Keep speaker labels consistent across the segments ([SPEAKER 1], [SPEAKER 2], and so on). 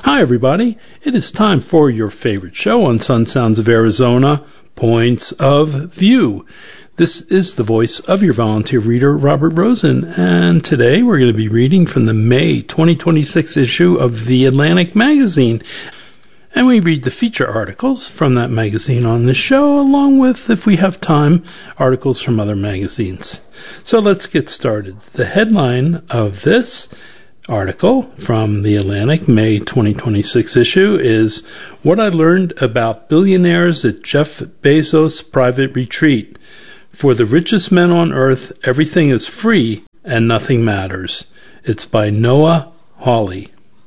[SPEAKER 1] Hi, everybody. It is time for your favorite show on Sun Sounds of Arizona, Points of View. This is the voice of your volunteer reader, Robert Rosen, and today we're going to be reading from the May 2026 issue of The Atlantic magazine. And we read the feature articles from that magazine on this show, along with, if we have time, articles from other magazines. So let's get started. The headline of this article from The Atlantic May 2026 issue is What I Learned About Billionaires at Jeff Bezos' Private Retreat. For the richest men on earth, everything is free and nothing matters. It's by Noah Hawley.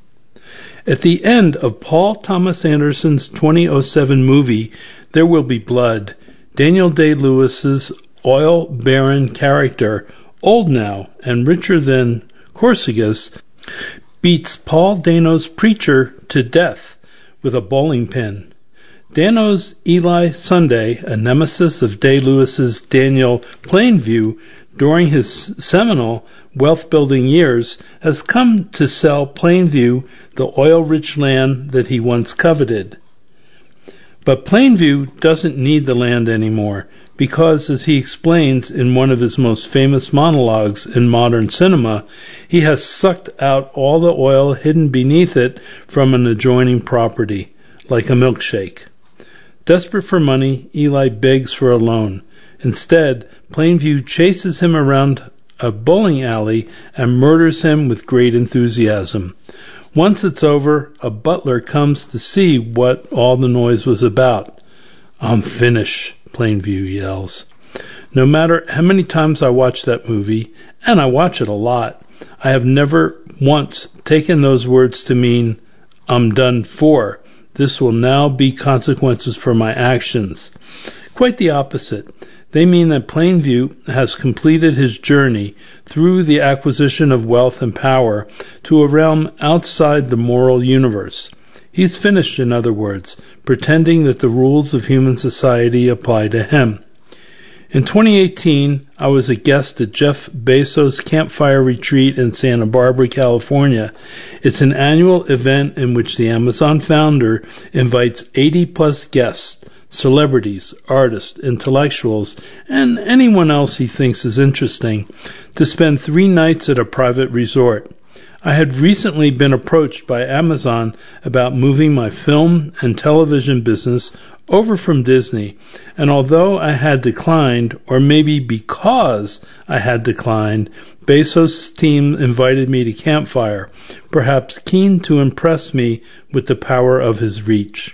[SPEAKER 1] At the end of Paul Thomas Anderson's 2007 movie, There Will Be Blood, Daniel Day-Lewis's oil baron character, old now and richer than Corsigus, beats Paul Dano's preacher to death with a bowling pin. Dano's Eli Sunday, a nemesis of Day-Lewis's Daniel Plainview during his seminal wealth-building years, has come to sell Plainview the oil-rich land that he once coveted. But Plainview doesn't need the land anymore because, as he explains in one of his most famous monologues in modern cinema, he has sucked out all the oil hidden beneath it from an adjoining property, like a milkshake. Desperate for money, Eli begs for a loan. Instead, Plainview chases him around a bowling alley and murders him with great enthusiasm. Once it's over, a butler comes to see what all the noise was about. "I'm finished," Plainview yells. No matter how many times I watch that movie, and I watch it a lot, I have never once taken those words to mean, "I'm done for. This will now be consequences for my actions." Quite the opposite. They mean that Plainview has completed his journey through the acquisition of wealth and power to a realm outside the moral universe. He's finished, in other words, pretending that the rules of human society apply to him. In 2018, I was a guest at Jeff Bezos' Campfire Retreat in Santa Barbara, California. It's an annual event in which the Amazon founder invites 80-plus guests, celebrities, artists, intellectuals, and anyone else he thinks is interesting, to spend 3 nights at a private resort. I had recently been approached by Amazon about moving my film and television business over from Disney, and although I had declined, or maybe because I had declined, Bezos' team invited me to Campfire, perhaps keen to impress me with the power of his reach.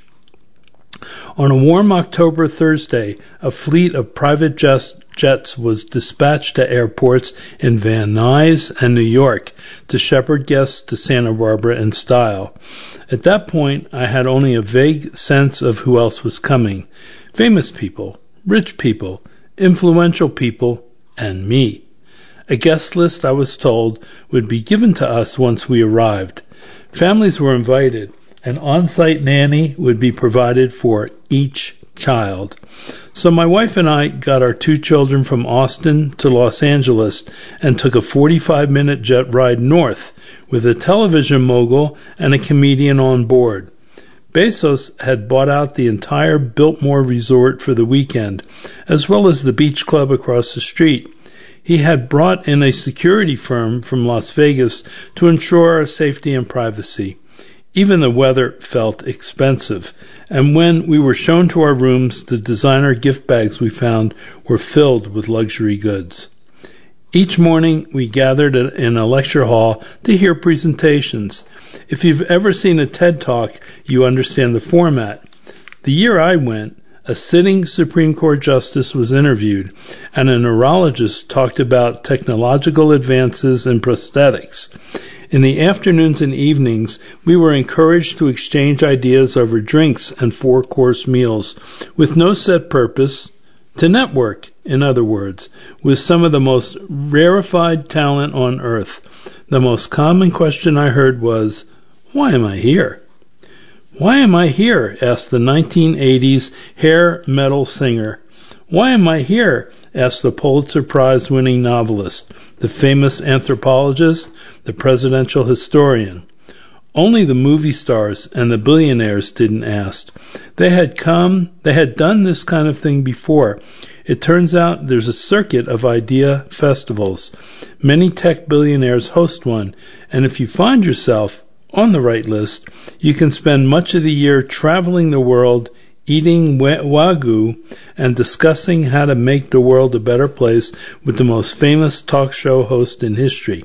[SPEAKER 1] On a warm October Thursday, a fleet of private jets was dispatched to airports in Van Nuys and New York to shepherd guests to Santa Barbara in style. At that point, I had only a vague sense of who else was coming. Famous people, rich people, influential people, and me. A guest list, I was told, would be given to us once we arrived. Families were invited. An on-site nanny would be provided for each child. So my wife and I got our 2 children from Austin to Los Angeles and took a 45-minute jet ride north with a television mogul and a comedian on board. Bezos had bought out the entire Biltmore Resort for the weekend, as well as the beach club across the street. He had brought in a security firm from Las Vegas to ensure our safety and privacy. Even the weather felt expensive, and when we were shown to our rooms, the designer gift bags we found were filled with luxury goods. Each morning, we gathered in a lecture hall to hear presentations. If you've ever seen a TED Talk, you understand the format. The year I went, a sitting Supreme Court justice was interviewed, and a neurologist talked about technological advances in prosthetics. In the afternoons and evenings, we were encouraged to exchange ideas over drinks and 4-course meals, with no set purpose, to network, in other words, with some of the most rarefied talent on earth. The most common question I heard was, "Why am I here?" "Why am I here?" asked the 1980s hair metal singer. "Why am I here?" asked the Pulitzer Prize-winning novelist, the famous anthropologist, the presidential historian. Only the movie stars and the billionaires didn't ask. They had done this kind of thing before. It turns out there's a circuit of idea festivals. Many tech billionaires host one, and if you find yourself on the right list, you can spend much of the year traveling the world, eating wagyu, and discussing how to make the world a better place with the most famous talk show host in history.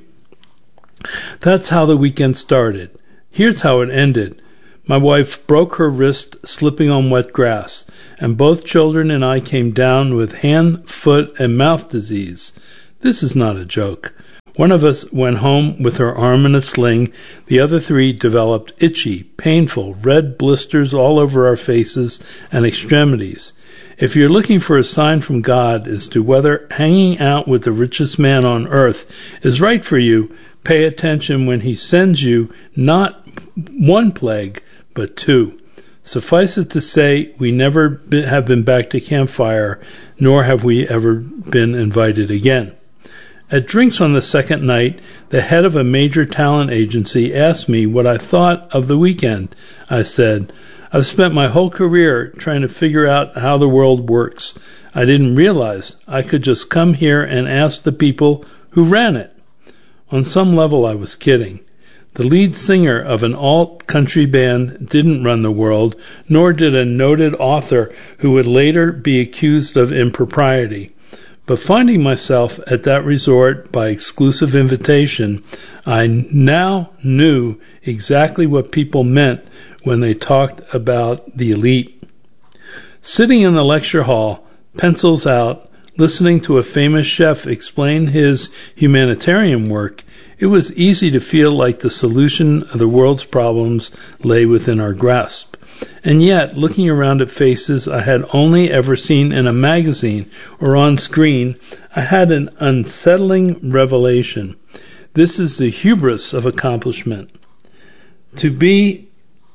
[SPEAKER 1] That's how the weekend started. Here's how it ended. My wife broke her wrist slipping on wet grass, and both children and I came down with hand, foot, and mouth disease. This is not a joke. One of us went home with her arm in a sling. The other three developed itchy, painful, red blisters all over our faces and extremities. If you're looking for a sign from God as to whether hanging out with the richest man on earth is right for you, pay attention when he sends you not one plague, but two. Suffice it to say, we never have been back to Campfire, nor have we ever been invited again. At drinks on the second night, the head of a major talent agency asked me what I thought of the weekend. I said, I've spent my whole career trying to figure out how the world works. I didn't realize I could just come here and ask the people who ran it. On some level, I was kidding. The lead singer of an alt-country band didn't run the world, nor did a noted author who would later be accused of impropriety. But finding myself at that resort by exclusive invitation, I now knew exactly what people meant when they talked about the elite. Sitting in the lecture hall, pencils out, listening to a famous chef explain his humanitarian work, it was easy to feel like the solution of the world's problems lay within our grasp. And yet, looking around at faces I had only ever seen in a magazine or on screen, I had an unsettling revelation. This is the hubris of accomplishment. To be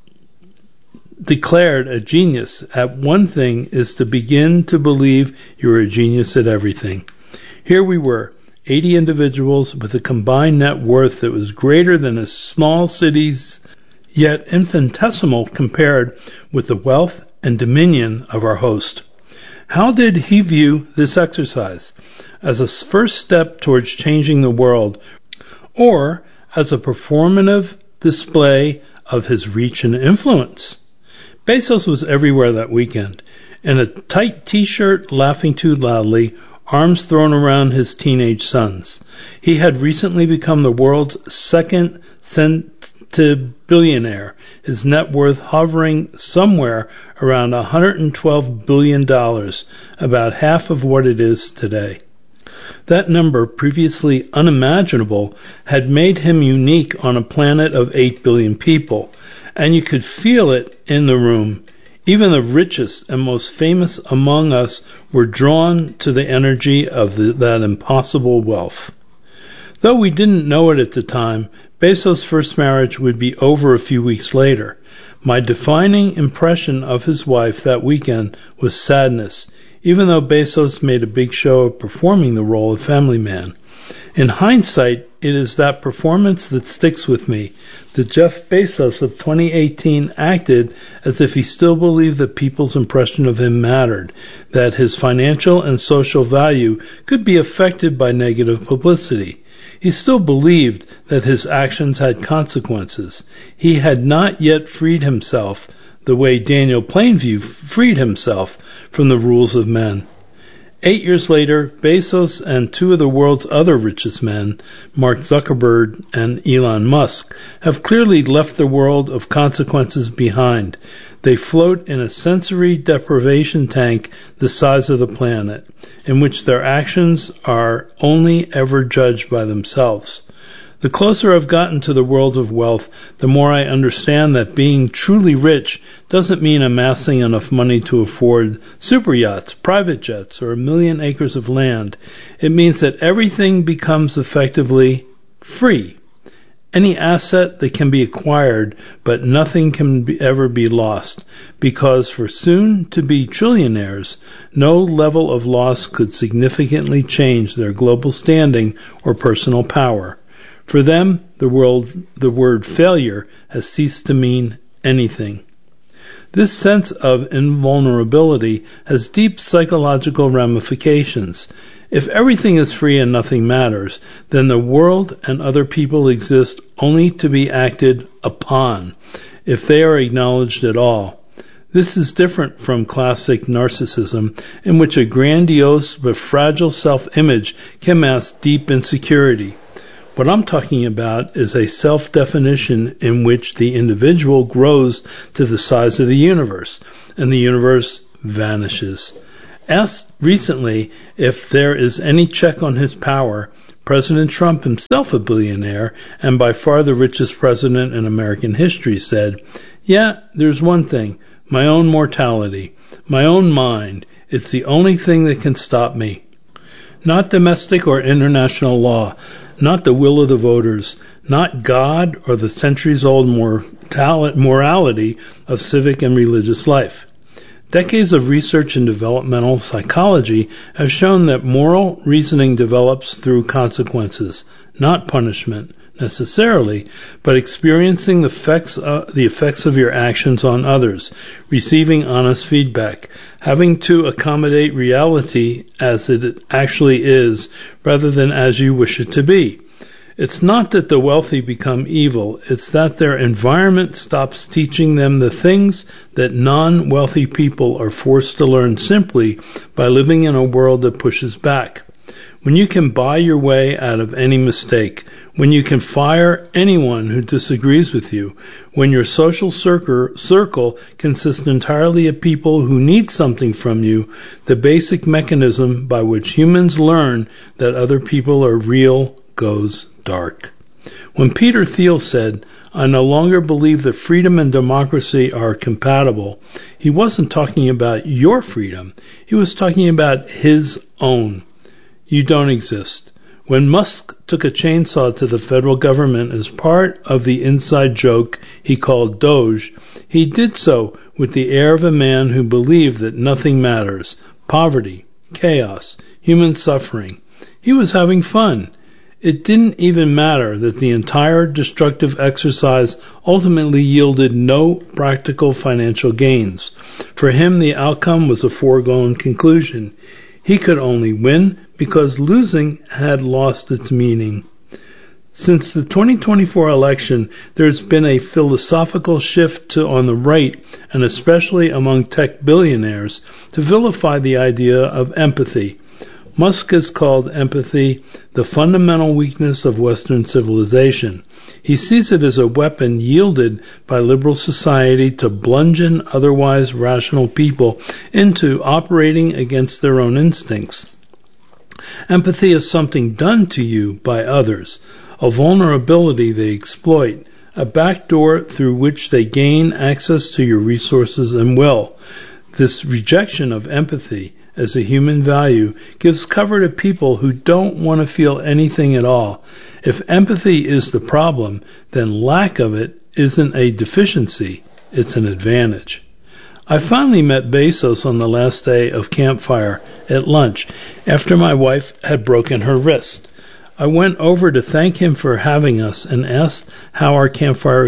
[SPEAKER 1] declared a genius at one thing is to begin to believe you're a genius at everything. Here we were, 80 individuals with a combined net worth that was greater than a small city's, yet infinitesimal compared with the wealth and dominion of our host. How did he view this exercise? As a first step towards changing the world, or as a performative display of his reach and influence? Bezos was everywhere that weekend. In a tight t-shirt, laughing too loudly, arms thrown around his teenage sons. He had recently become the world's second centibillionaire, his net worth hovering somewhere around $112 billion, about half of what it is today. That number, previously unimaginable, had made him unique on a planet of 8 billion people, and you could feel it in the room. Even the richest and most famous among us were drawn to the energy of that impossible wealth. Though we didn't know it at the time, Bezos' first marriage would be over a few weeks later. My defining impression of his wife that weekend was sadness, even though Bezos made a big show of performing the role of family man. In hindsight, it is that performance that sticks with me. The Jeff Bezos of 2018 acted as if he still believed that people's impression of him mattered, that his financial and social value could be affected by negative publicity. He still believed that his actions had consequences. He had not yet freed himself, the way Daniel Plainview freed himself from the rules of men. 8 years later, Bezos and two of the world's other richest men, Mark Zuckerberg and Elon Musk, have clearly left the world of consequences behind. They float in a sensory deprivation tank the size of the planet, in which their actions are only ever judged by themselves. The closer I've gotten to the world of wealth, the more I understand that being truly rich doesn't mean amassing enough money to afford super yachts, private jets, or 1 million acres of land. It means that everything becomes effectively free. Any asset that can be acquired, but nothing can ever be lost, because for soon-to-be trillionaires, no level of loss could significantly change their global standing or personal power. For them, the word failure has ceased to mean anything. This sense of invulnerability has deep psychological ramifications. If everything is free and nothing matters, then the world and other people exist only to be acted upon, if they are acknowledged at all. This is different from classic narcissism, in which a grandiose but fragile self-image can mask deep insecurity. What I'm talking about is a self-definition in which the individual grows to the size of the universe, and the universe vanishes. Asked recently if there is any check on his power, President Trump, himself a billionaire and by far the richest president in American history, said, "Yeah, there's one thing, my own mortality, my own mind. It's the only thing that can stop me. Not domestic or international law, not the will of the voters, not God or the centuries-old morality of civic and religious life." Decades of research in developmental psychology have shown that moral reasoning develops through consequences, not punishment necessarily, but experiencing the effects of your actions on others, receiving honest feedback, having to accommodate reality as it actually is rather than as you wish it to be. It's not that the wealthy become evil, it's that their environment stops teaching them the things that non-wealthy people are forced to learn simply by living in a world that pushes back. When you can buy your way out of any mistake, when you can fire anyone who disagrees with you, when your social circle consists entirely of people who need something from you, the basic mechanism by which humans learn that other people are real goes dark. When Peter Thiel said, "I no longer believe that freedom and democracy are compatible," he wasn't talking about your freedom. He was talking about his own. You don't exist. When Musk took a chainsaw to the federal government as part of the inside joke he called Doge, he did so with the air of a man who believed that nothing matters. Poverty, chaos, human suffering. He was having fun. It didn't even matter that the entire destructive exercise ultimately yielded no practical financial gains. For him, the outcome was a foregone conclusion. He could only win because losing had lost its meaning. Since the 2024 election, there's been a philosophical shift on the right, and especially among tech billionaires, to vilify the idea of empathy. Musk has called empathy the fundamental weakness of Western civilization. He sees it as a weapon yielded by liberal society to bludgeon otherwise rational people into operating against their own instincts. Empathy is something done to you by others, a vulnerability they exploit, a backdoor through which they gain access to your resources and will. This rejection of empathy as a human value gives cover to people who don't want to feel anything at all. If empathy is the problem, then lack of it isn't a deficiency, it's an advantage. I finally met Bezos on the last day of Campfire at lunch after my wife had broken her wrist. I went over to thank him for having us and he asked how our campfire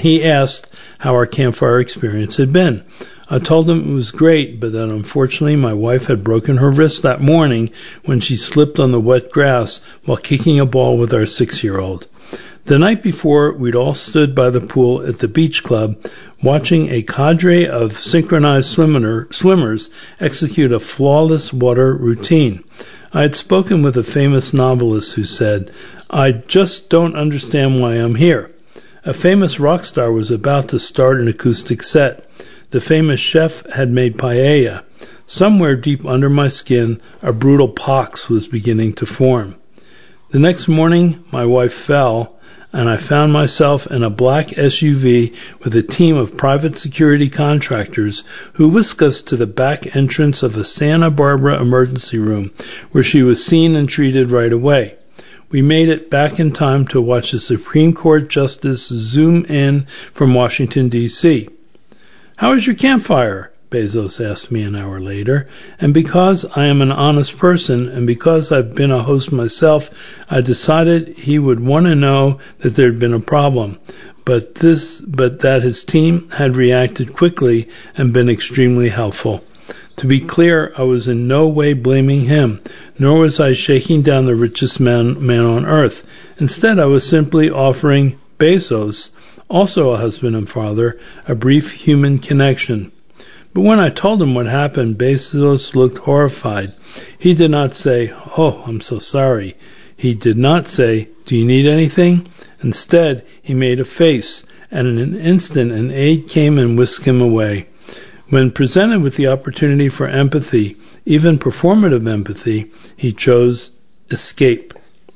[SPEAKER 1] experience had been. I told him it was great, but that unfortunately my wife had broken her wrist that morning when she slipped on the wet grass while kicking a ball with our 6-year-old. The night before, we'd all stood by the pool at the beach club watching a cadre of synchronized swimmers execute a flawless water routine. I had spoken with a famous novelist who said, "I just don't understand why I'm here." A famous rock star was about to start an acoustic set. The famous chef had made paella. Somewhere deep under my skin, a brutal pox was beginning to form. The next morning, my wife fell, and I found myself in a black SUV with a team of private security contractors who whisked us to the back entrance of a Santa Barbara emergency room, where she was seen and treated right away. We made it back in time to watch the Supreme Court Justice zoom in from Washington, D.C. "How was your campfire?" Bezos asked me an hour later, and because I am an honest person and because I've been a host myself, I decided he would want to know that there had been a problem, but that his team had reacted quickly and been extremely helpful. To be clear, I was in no way blaming him, nor was I shaking down the richest man on earth. Instead, I was simply offering Bezos, also a husband and father, a brief human connection. But when I told him what happened, Bezos looked horrified. He did not say, "Oh, I'm so sorry." He did not say, "Do you need anything?" Instead, he made a face, and in an instant an aide came and whisked him away. When presented with the opportunity for empathy, even performative empathy, he chose escape.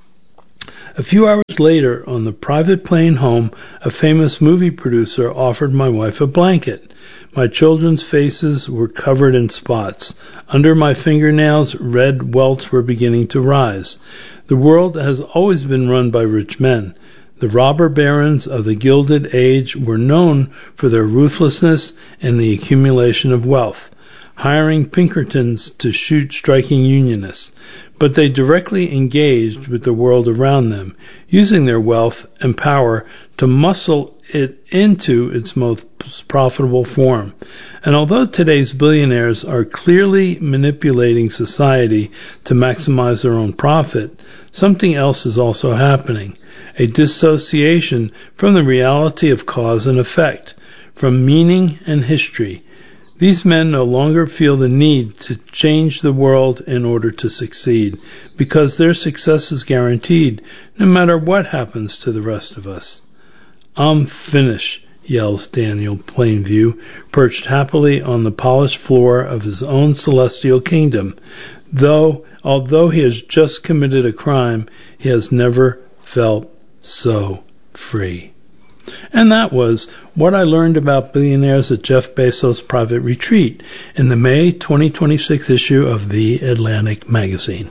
[SPEAKER 1] A few hours later, on the private plane home, a famous movie producer offered my wife a blanket. My children's faces were covered in spots. Under my fingernails, red welts were beginning to rise. The world has always been run by rich men. The robber barons of the Gilded Age were known for their ruthlessness and the accumulation of wealth, hiring Pinkertons to shoot striking Unionists. But they directly engaged with the world around them, using their wealth and power to muscle it into its most profitable form. And although today's billionaires are clearly manipulating society to maximize their own profit, something else is also happening. A dissociation from the reality of cause and effect, from meaning and history. These men no longer feel the need to change the world in order to succeed, because their success is guaranteed, no matter what happens to the rest of us. "I'm finished," yells Daniel Plainview, perched happily on the polished floor of his own celestial kingdom. Although he has just committed a crime, he has never felt so free. And that was what I learned about billionaires at Jeff Bezos' private retreat in the May 2026 issue of The Atlantic magazine.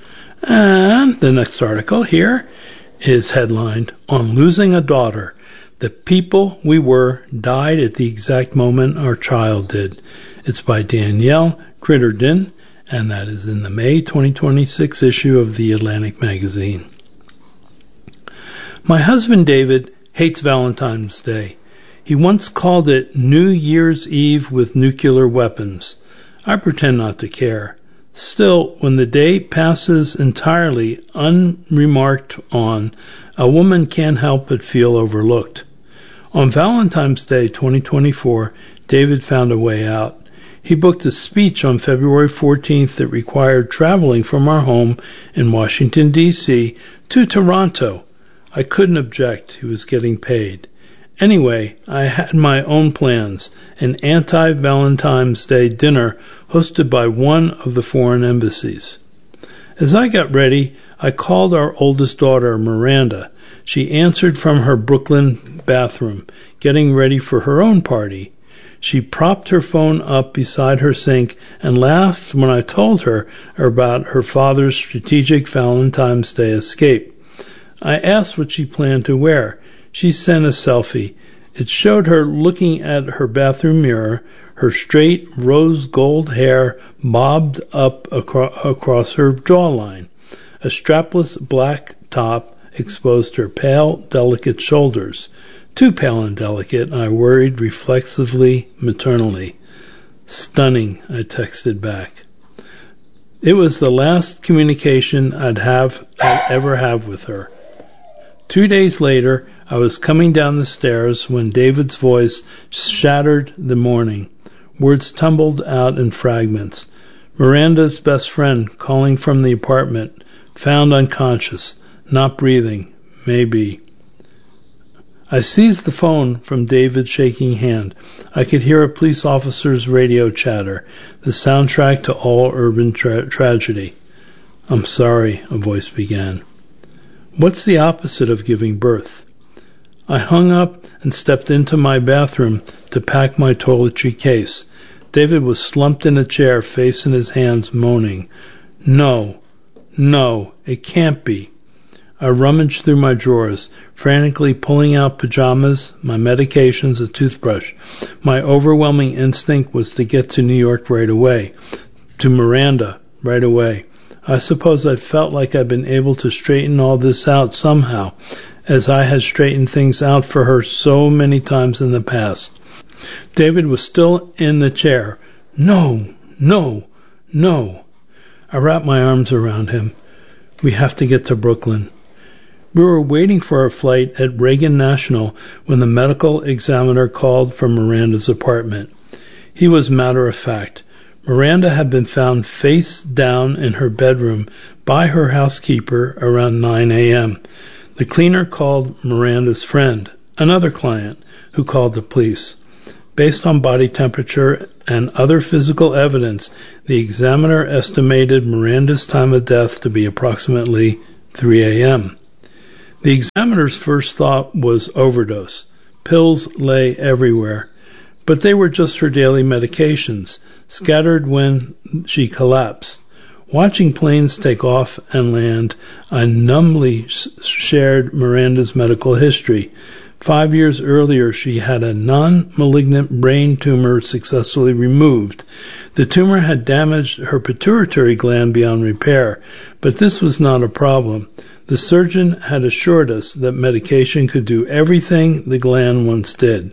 [SPEAKER 1] And the next article here is headlined, "On Losing a Daughter, the People We Were Died at the Exact Moment Our Child Did." It's by Danielle Crittenden, and that is in the May 2026 issue of The Atlantic magazine. My husband David hates Valentine's Day. He once called it New Year's Eve with nuclear weapons. I pretend not to care. Still, when the day passes entirely unremarked on, a woman can't help but feel overlooked. On Valentine's Day 2024, David found a way out. He booked a speech on February 14th that required traveling from our home in Washington, D.C. to Toronto. I couldn't object. He was getting paid. Anyway, I had my own plans, an anti-Valentine's Day dinner hosted by one of the foreign embassies. As I got ready, I called our oldest daughter, Miranda. She answered from her Brooklyn bathroom, getting ready for her own party. She propped her phone up beside her sink and laughed when I told her about her father's strategic Valentine's Day escape. I asked what she planned to wear. She sent a selfie. It showed her looking at her bathroom mirror, her straight rose gold hair bobbed up across her jawline. A strapless black top exposed her pale, delicate shoulders. Too pale and delicate, I worried reflexively, maternally. "Stunning," I texted back. It was the last communication I'd ever have with her. 2 days later, I was coming down the stairs when David's voice shattered the morning. Words tumbled out in fragments. Miranda's best friend calling from the apartment, found unconscious, not breathing, maybe. I seized the phone from David's shaking hand. I could hear a police officer's radio chatter, the soundtrack to all urban tragedy. "I'm sorry," a voice began. "What's the opposite of giving birth?" I hung up and stepped into my bathroom to pack my toiletry case. David was slumped in a chair, face in his hands, moaning. No, it can't be." I rummaged through my drawers, frantically pulling out pajamas, my medications, a toothbrush. My overwhelming instinct was to get to New York right away, to Miranda right away. I suppose I felt like I'd been able to straighten all this out somehow, as I had straightened things out for her so many times in the past. David was still in the chair. No, no, no. I wrapped my arms around him. We have to get to Brooklyn. We were waiting for our flight at Reagan National when the medical examiner called from Miranda's apartment. He was matter of fact. Miranda had been found face down in her bedroom by her housekeeper around 9 a.m. The cleaner called Miranda's friend, another client, who called the police. Based on body temperature and other physical evidence, the examiner estimated Miranda's time of death to be approximately 3 a.m. The examiner's first thought was overdose. Pills lay everywhere, but they were just her daily medications, scattered when she collapsed. Watching planes take off and land, I numbly shared Miranda's medical history. 5 years earlier, she had a non-malignant brain tumor successfully removed. The tumor had damaged her pituitary gland beyond repair, but this was not a problem. The surgeon had assured us that medication could do everything the gland once did.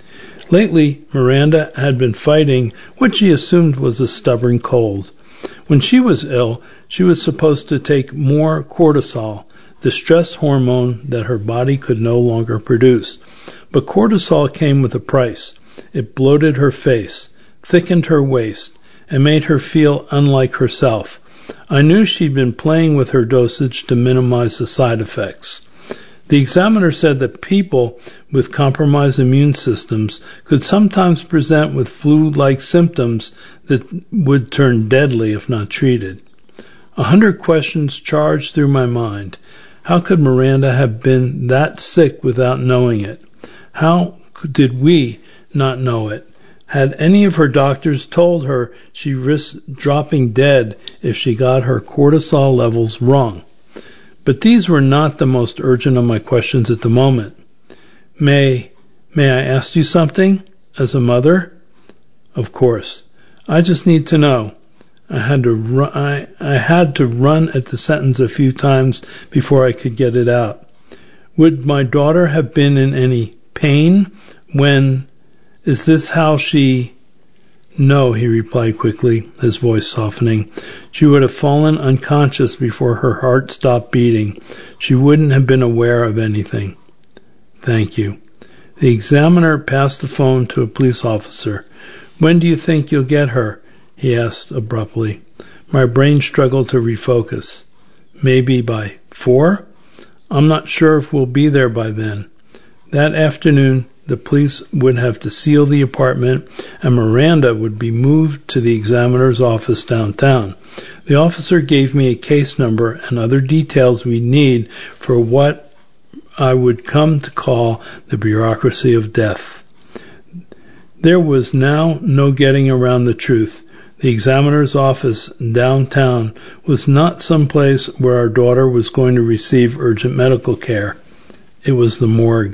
[SPEAKER 1] Lately, Miranda had been fighting what she assumed was a stubborn cold. When she was ill, she was supposed to take more cortisol, the stress hormone that her body could no longer produce. But cortisol came with a price. It bloated her face, thickened her waist, and made her feel unlike herself. I knew she'd been playing with her dosage to minimize the side effects. The examiner said that people with compromised immune systems could sometimes present with flu-like symptoms that would turn deadly if not treated. 100 questions charged through my mind. How could Miranda have been that sick without knowing it? How did we not know it? Had any of her doctors told her she risked dropping dead if she got her cortisol levels wrong? But these were not the most urgent of my questions at the moment. May I ask you something? As a mother? Of course. I just need to know. I had to run at the sentence a few times before I could get it out. Would my daughter have been in any pain when... Is this how she... No, he replied quickly, his voice softening. She would have fallen unconscious before her heart stopped beating. She wouldn't have been aware of anything. Thank you. The examiner passed the phone to a police officer. When do you think you'll get her? He asked abruptly. My brain struggled to refocus. Maybe by 4? I'm not sure if we'll be there by then. That afternoon, the police would have to seal the apartment, and Miranda would be moved to the examiner's office downtown. The officer gave me a case number and other details we need for what I would come to call the bureaucracy of death. There was now no getting around the truth. The examiner's office downtown was not some place where our daughter was going to receive urgent medical care. It was the morgue.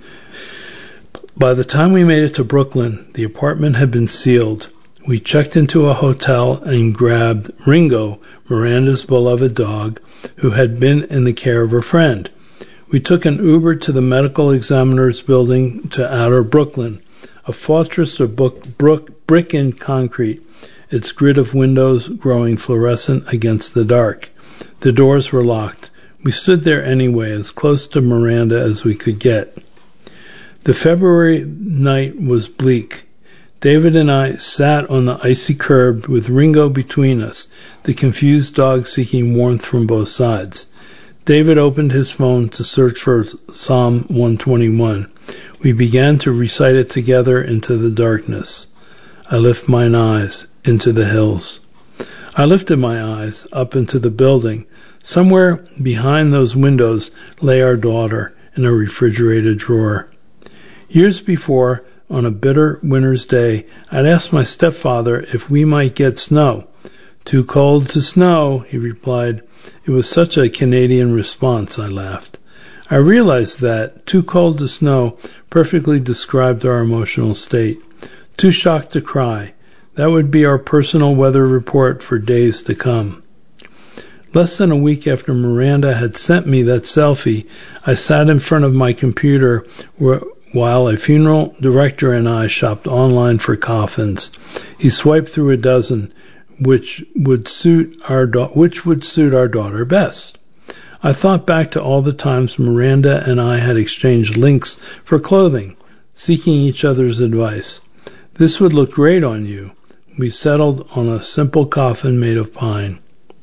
[SPEAKER 1] By the time we made it to Brooklyn, the apartment had been sealed. We checked into a hotel and grabbed Ringo, Miranda's beloved dog, who had been in the care of a friend. We took an Uber to the medical examiner's building to outer Brooklyn, a fortress of brick and concrete, its grid of windows growing fluorescent against the dark. The doors were locked. We stood there anyway, as close to Miranda as we could get. The February night was bleak. David and I sat on the icy curb with Ringo between us, the confused dog seeking warmth from both sides. David opened his phone to search for Psalm 121. We began to recite it together into the darkness. I lift mine eyes into the hills. I lifted my eyes up into the building. Somewhere behind those windows lay our daughter in a refrigerated drawer. Years before, on a bitter winter's day, I'd asked my stepfather if we might get snow. Too cold to snow, he replied. It was such a Canadian response, I laughed. I realized that too cold to snow perfectly described our emotional state. Too shocked to cry. That would be our personal weather report for days to come. Less than a week after Miranda had sent me that selfie, I sat in front of my computer while a funeral director and I shopped online for coffins. He swiped through a dozen, which would suit our daughter best. I thought back to all the times Miranda and I had exchanged links for clothing, seeking each other's advice. This would look great on you. We settled on a simple coffin made of pine.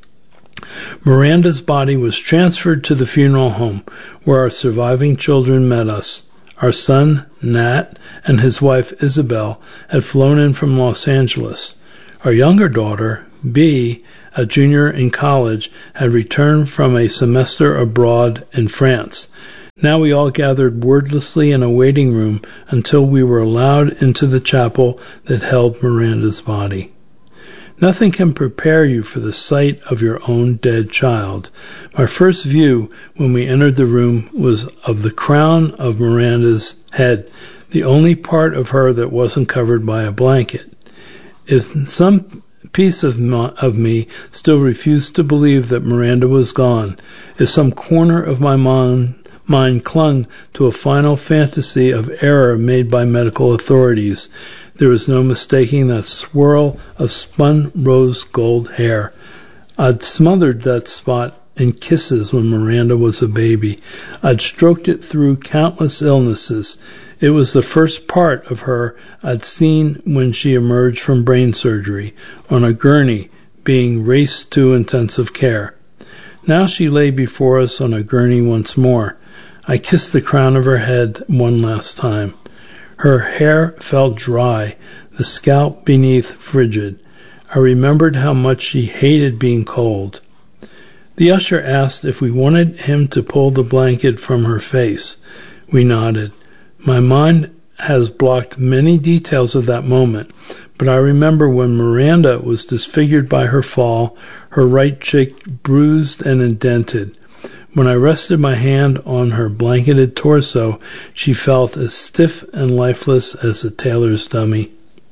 [SPEAKER 1] Miranda's body was transferred to the funeral home, where our surviving children met us. Our son, Nat, and his wife, Isabel, had flown in from Los Angeles. Our younger daughter, Bea, a junior in college, had returned from a semester abroad in France. Now we all gathered wordlessly in a waiting room until we were allowed into the chapel that held Miranda's body. Nothing can prepare you for the sight of your own dead child. My first view when we entered the room was of the crown of Miranda's head, the only part of her that wasn't covered by a blanket. If some piece of me still refused to believe that Miranda was gone, if some corner of my mind clung to a final fantasy of error made by medical authorities, there was no mistaking that swirl of spun rose gold hair. I'd smothered that spot in kisses when Miranda was a baby. I'd stroked it through countless illnesses. It was the first part of her I'd seen when she emerged from brain surgery, on a gurney, being raced to intensive care. Now she lay before us on a gurney once more. I kissed the crown of her head one last time. Her hair felt dry, the scalp beneath frigid. I remembered how much she hated being cold. The usher asked if we wanted him to pull the blanket from her face. We nodded. My mind has blocked many details of that moment, but I remember when Miranda was disfigured by her fall, her right cheek bruised and indented. When I rested my hand on her blanketed torso, she felt as stiff and lifeless as a tailor's dummy.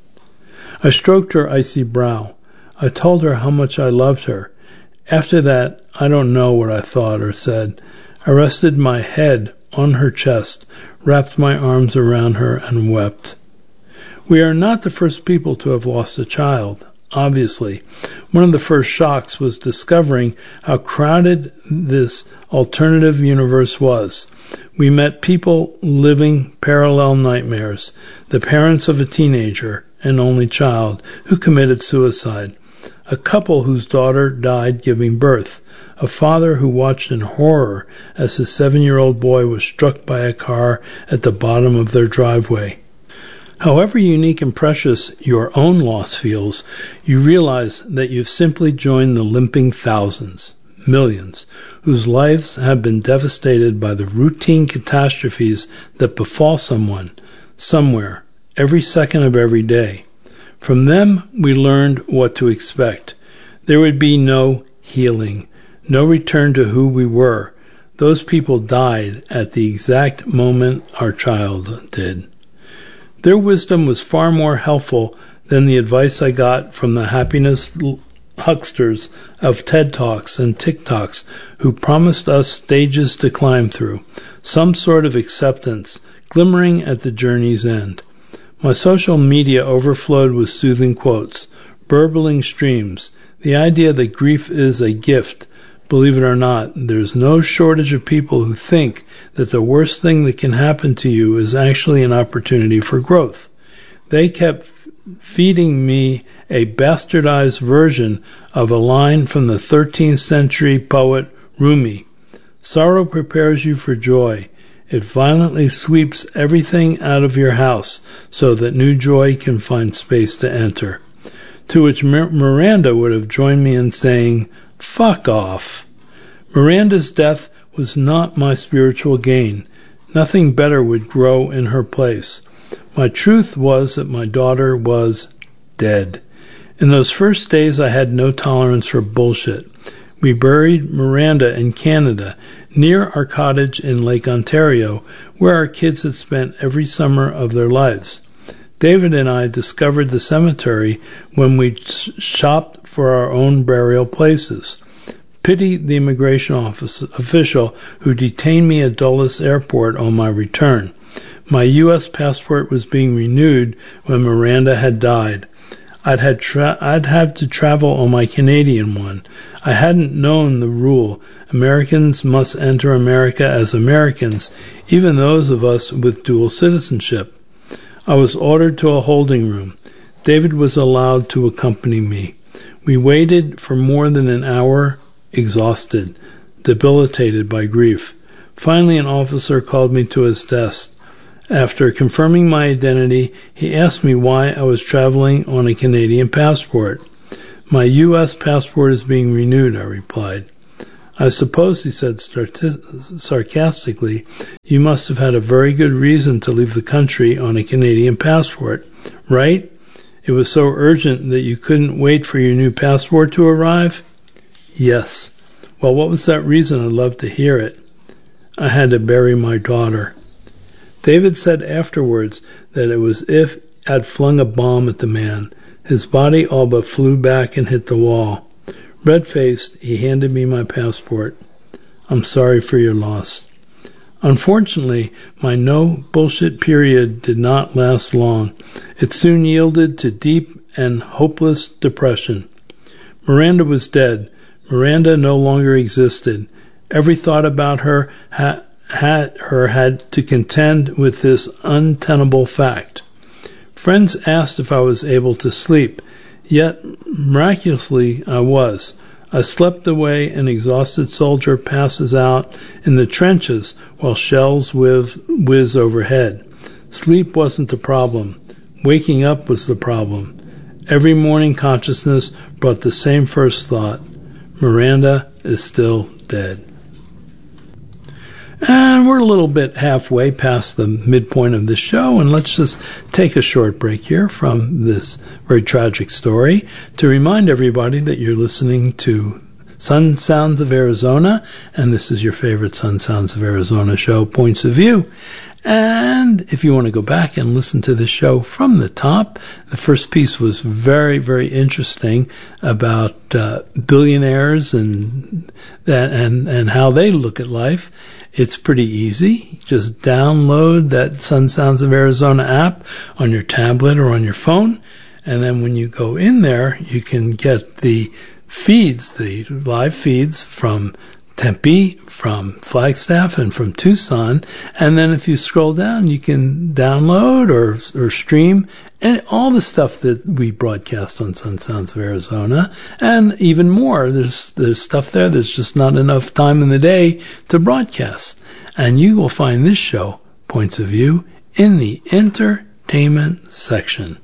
[SPEAKER 1] I stroked her icy brow. I told her how much I loved her. After that, I don't know what I thought or said. I rested my head on her chest, wrapped my arms around her, and wept. We are not the first people to have lost a child. Obviously, one of the first shocks was discovering how crowded this alternative universe was. We met people living parallel nightmares, the parents of a teenager, an only child, who committed suicide, a couple whose daughter died giving birth, a father who watched in horror as his 7-year-old boy was struck by a car at the bottom of their driveway. However unique and precious your own loss feels, you realize that you've simply joined the limping thousands, millions, whose lives have been devastated by the routine catastrophes that befall someone, somewhere, every second of every day. From them, we learned what to expect. There would be no healing, no return to who we were. Those people died at the exact moment our child did. Their wisdom was far more helpful than the advice I got from the happiness hucksters of TED Talks and TikToks who promised us stages to climb through, some sort of acceptance, glimmering at the journey's end. My social media overflowed with soothing quotes, burbling streams, the idea that grief is a gift. Believe it or not, there's no shortage of people who think that the worst thing that can happen to you is actually an opportunity for growth. They kept feeding me a bastardized version of a line from the 13th century poet Rumi. Sorrow prepares you for joy. It violently sweeps everything out of your house so that new joy can find space to enter. To which Miranda would have joined me in saying, "Fuck off." Miranda's death was not my spiritual gain. Nothing better would grow in her place. My truth was that my daughter was dead. In those first days, I had no tolerance for bullshit. We buried Miranda in Canada, near our cottage in Lake Ontario, where our kids had spent every summer of their lives. David and I discovered the cemetery when we shopped for our own burial places. Pity the immigration official who detained me at Dulles Airport on my return. My U.S. passport was being renewed when Miranda had died. I'd have to travel on my Canadian one. I hadn't known the rule. Americans must enter America as Americans, even those of us with dual citizenship. I was ordered to a holding room. David was allowed to accompany me. We waited for more than an hour, exhausted, debilitated by grief. Finally, an officer called me to his desk. After confirming my identity, he asked me why I was traveling on a Canadian passport. My U.S. passport is being renewed, I replied. I suppose, he said sarcastically, you must have had a very good reason to leave the country on a Canadian passport, right? It was so urgent that you couldn't wait for your new passport to arrive? Yes. Well, what was that reason? I'd love to hear it. I had to bury my daughter. David said afterwards that it was as if I'd flung a bomb at the man. His body all but flew back and hit the wall. Red-faced, he handed me my passport. I'm sorry for your loss. Unfortunately, my no-bullshit period did not last long. It soon yielded to deep and hopeless depression. Miranda was dead. Miranda no longer existed. Every thought about her had to contend with this untenable fact. Friends asked if I was able to sleep, yet miraculously I was. I slept the way an exhausted soldier passes out in the trenches while shells whiz overhead. Sleep wasn't the problem. Waking up was the problem. Every morning consciousness brought the same first thought. Miranda is still dead. And we're a little bit halfway past the midpoint of the show, and let's just take a short break here from this very tragic story to remind everybody that you're listening to Sun Sounds of Arizona, and this is your favorite Sun Sounds of Arizona show, Points of View. And if you want to go back and listen to the show from the top, the first piece was very, very interesting about billionaires and how they look at life. It's pretty easy. Just download that Sun Sounds of Arizona app on your tablet or on your phone, and then when you go in there, you can get the feeds, the live feeds from Tempe, from Flagstaff, and from Tucson. And then if you scroll down, you can download or stream and all the stuff that we broadcast on Sun Sounds of Arizona, and even more. There's stuff there. There's just not enough time in the day to broadcast. And you will find this show, Points of View, in the entertainment section.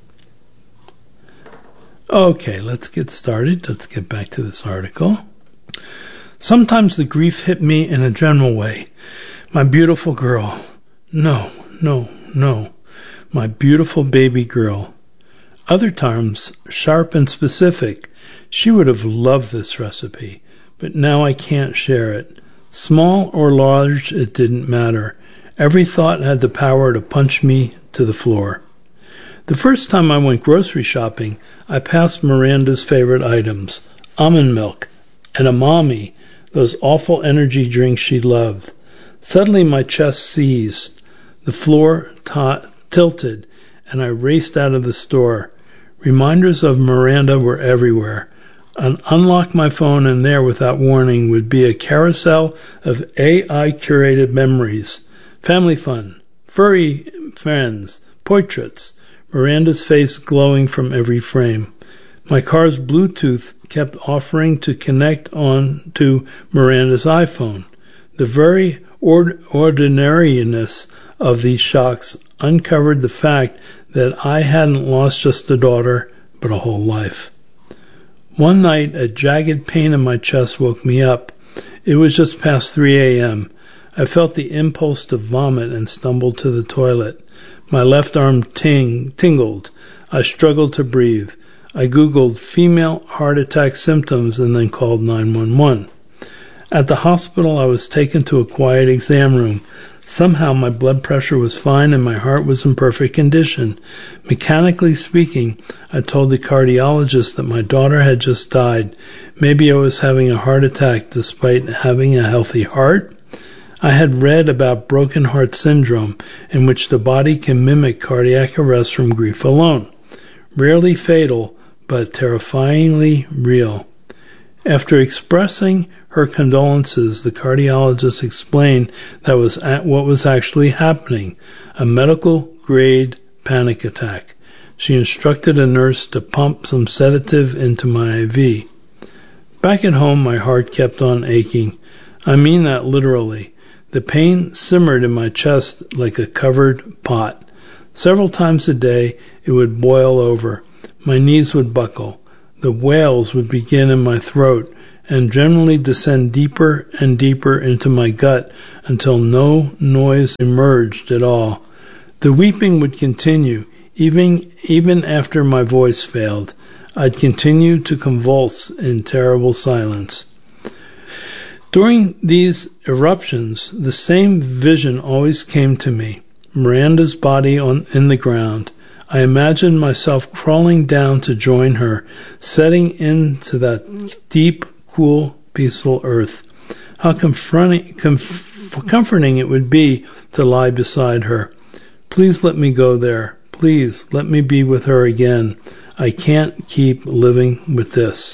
[SPEAKER 1] Okay, let's get started. Let's get back to this article. Sometimes the grief hit me in a general way. My beautiful girl. No. My beautiful baby girl. Other times, sharp and specific. She would have loved this recipe, but now I can't share it. Small or large, it didn't matter. Every thought had the power to punch me to the floor. The first time I went grocery shopping, I passed Miranda's favorite items, almond milk, and a mommy, those awful energy drinks she loved. Suddenly my chest seized. The floor tilted, and I raced out of the store. Reminders of Miranda were everywhere. I'd unlock my phone, and there, without warning, would be a carousel of AI-curated memories. Family fun, furry friends, portraits, Miranda's face glowing from every frame. My car's Bluetooth kept offering to connect on to Miranda's iPhone. The very ordinariness of these shocks uncovered the fact that I hadn't lost just a daughter, but a whole life. One night, a jagged pain in my chest woke me up. It was just past 3 a.m. I felt the impulse to vomit and stumbled to the toilet. My left arm tingled. I struggled to breathe. I Googled female heart attack symptoms and then called 911. At the hospital, I was taken to a quiet exam room. Somehow my blood pressure was fine and my heart was in perfect condition. Mechanically speaking, I told the cardiologist that my daughter had just died. Maybe I was having a heart attack despite having a healthy heart. I had read about broken heart syndrome, in which the body can mimic cardiac arrest from grief alone. Rarely fatal, but terrifyingly real. After expressing her condolences, the cardiologist explained that was what was actually happening, a medical-grade panic attack. She instructed a nurse to pump some sedative into my IV. Back at home, my heart kept on aching. I mean that literally. The pain simmered in my chest like a covered pot. Several times a day, it would boil over. My knees would buckle. The wails would begin in my throat and generally descend deeper and deeper into my gut until no noise emerged at all. The weeping would continue, even after my voice failed. I'd continue to convulse in terrible silence. During these eruptions, the same vision always came to me. Miranda's body in the ground. I imagined myself crawling down to join her, setting into that deep, cool, peaceful earth. How comforting it would be to lie beside her. Please let me go there. Please let me be with her again. I can't keep living with this.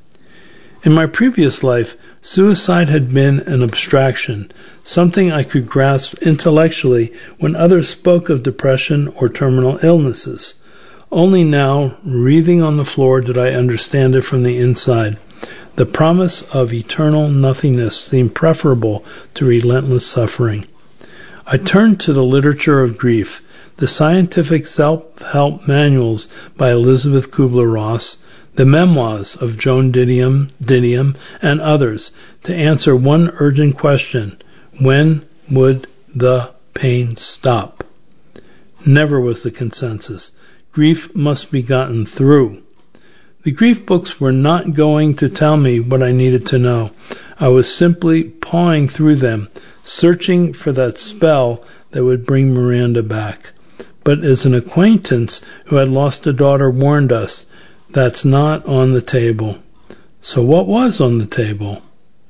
[SPEAKER 1] In my previous life, suicide had been an abstraction, something I could grasp intellectually when others spoke of depression or terminal illnesses. Only now, wreathing on the floor, did I understand it from the inside. The promise of eternal nothingness seemed preferable to relentless suffering. I turned to the literature of grief, the scientific self-help manuals by Elizabeth Kubler-Ross, the memoirs of Joan Didion, and others, to answer one urgent question: when would the pain stop? Never was the consensus. Grief must be gotten through. The grief books were not going to tell me what I needed to know. I was simply pawing through them, searching for that spell that would bring Miranda back. But as an acquaintance who had lost a daughter warned us, that's not on the table. So what was on the table?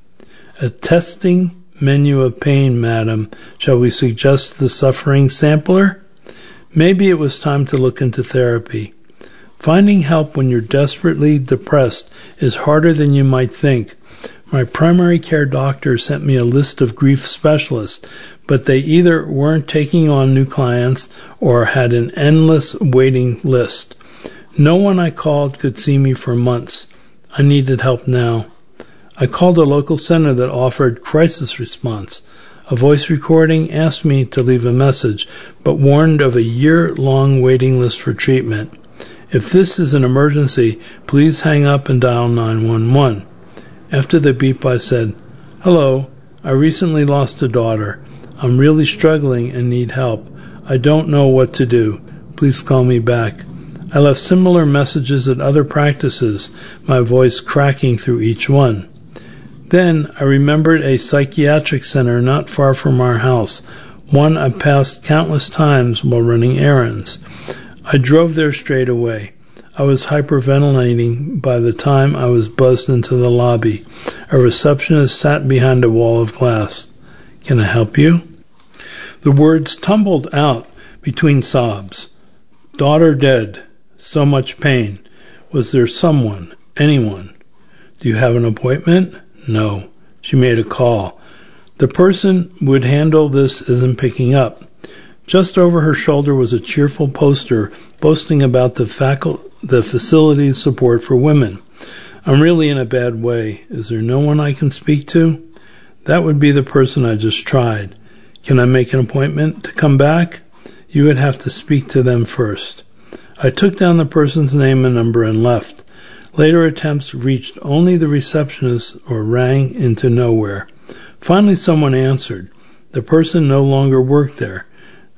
[SPEAKER 1] A testing menu of pain, madam. Shall we suggest the suffering sampler? Maybe it was time to look into therapy. Finding help when you're desperately depressed is harder than you might think. My primary care doctor sent me a list of grief specialists, but they either weren't taking on new clients or had an endless waiting list. No one I called could see me for months. I needed help now. I called a local center that offered crisis response. A voice recording asked me to leave a message, but warned of a year-long waiting list for treatment. If this is an emergency, please hang up and dial 911. After the beep, I said, "Hello, I recently lost a daughter. I'm really struggling and need help. I don't know what to do. Please call me back." I left similar messages at other practices, my voice cracking through each one. Then I remembered a psychiatric center not far from our house, one I passed countless times while running errands. I drove there straight away. I was hyperventilating by the time I was buzzed into the lobby. A receptionist sat behind a wall of glass. "Can I help you?" The words tumbled out between sobs. "Daughter dead. So much pain. Was there someone? Anyone? Do you have an appointment?" "No." She made a call. The person who would handle this isn't picking up. Just over her shoulder was a cheerful poster boasting about the facility's support for women. "I'm really in a bad way. Is there no one I can speak to?" That would be the person I just tried. "Can I make an appointment to come back?" You would have to speak to them first. I took down the person's name and number and left. Later attempts reached only the receptionist or rang into nowhere. Finally someone answered. The person no longer worked there.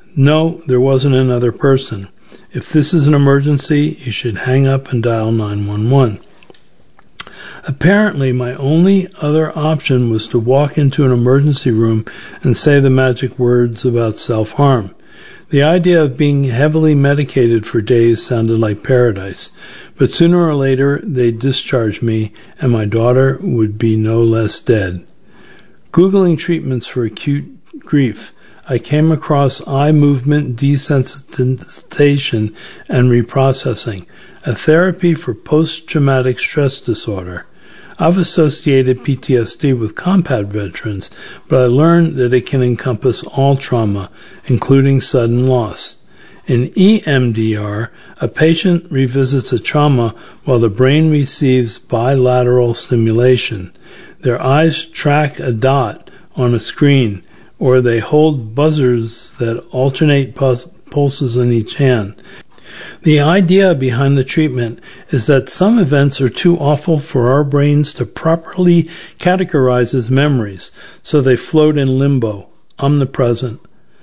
[SPEAKER 1] No, there wasn't another person. If this is an emergency, you should hang up and dial 911. Apparently, my only other option was to walk into an emergency room and say the magic words about self-harm. The idea of being heavily medicated for days sounded like paradise, but sooner or later they'd discharge me and my daughter would be no less dead. Googling treatments for acute grief, I came across eye movement desensitization and reprocessing, a therapy for post-traumatic stress disorder. I've associated PTSD with combat veterans, but I learned that it can encompass all trauma, including sudden loss. In EMDR, a patient revisits a trauma while the brain receives bilateral stimulation. Their eyes track a dot on a screen, or they hold buzzers that alternate pulses in each hand. The idea behind the treatment is that some events are too awful for our brains to properly categorize as memories, so they float in limbo, omnipresent,